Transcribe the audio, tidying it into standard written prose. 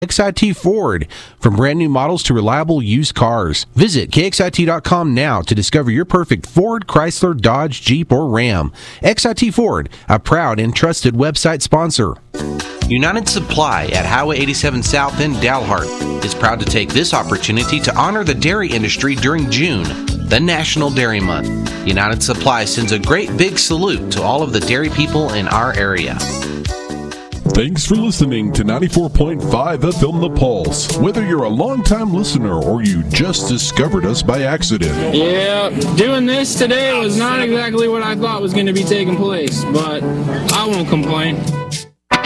KXIT Ford. From brand new models to reliable used cars. Visit KXIT.com now to discover your perfect Ford, Chrysler, Dodge, Jeep, or Ram. XIT Ford, a proud and trusted website sponsor. United Supply at Highway 87 South in Dalhart is proud to take this opportunity to honor the dairy industry during June, the National Dairy Month. United Supply sends a great big salute to all of the dairy people in our area. Thanks for listening to 94.5 FM The Pulse. Whether you're a longtime listener or you just discovered us by accident. Yeah, doing this today was not exactly what I thought was going to be taking place, but I won't complain.